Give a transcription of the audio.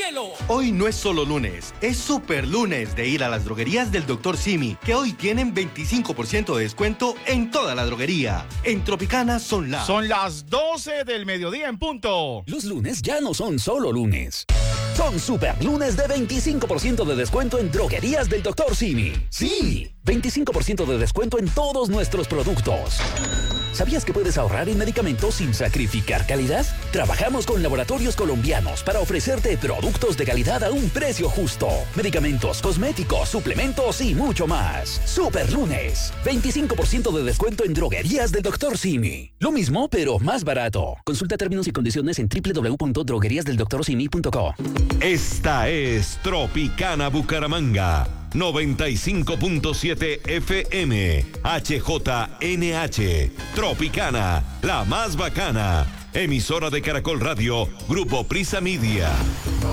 cielo. Hoy no es solo lunes, es super lunes de ir a las droguerías del Dr. Simi, que hoy tienen 25% de descuento en toda la droguería. En Tropicana son las 12 del mediodía en punto. Los lunes ya no son solo lunes. Son super lunes de 25% de descuento en droguerías del Dr. Simi. Sí, 25% de descuento en todos nuestros productos. ¿Sabías que puedes ahorrar en medicamentos sin sacrificar calidad? Trabajamos con laboratorios colombianos para ofrecerte productos de calidad a un precio justo. Medicamentos, cosméticos, suplementos y mucho más. Super lunes, 25% de descuento en droguerías del Dr. Simi. Lo mismo, pero más barato. Consulta términos y condiciones en www.drogueriasdeldoctorsimi.co. Esta es Tropicana Bucaramanga. 95.7 FM, HJNH, Tropicana, la más bacana, emisora de Caracol Radio, Grupo Prisa Media.